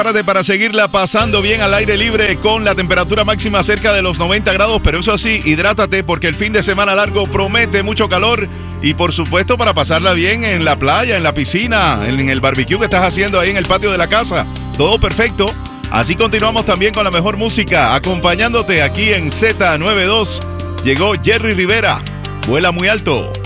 Prepárate para seguirla pasando bien al aire libre con la temperatura máxima cerca de los 90 grados, pero eso sí, hidrátate porque el fin de semana largo promete mucho calor y por supuesto para pasarla bien en la playa, en la piscina, en el barbecue que estás haciendo ahí en el patio de la casa. Todo perfecto. Así continuamos también con la mejor música, acompañándote aquí en Z92. Llegó Jerry Rivera, Vuela Muy Alto.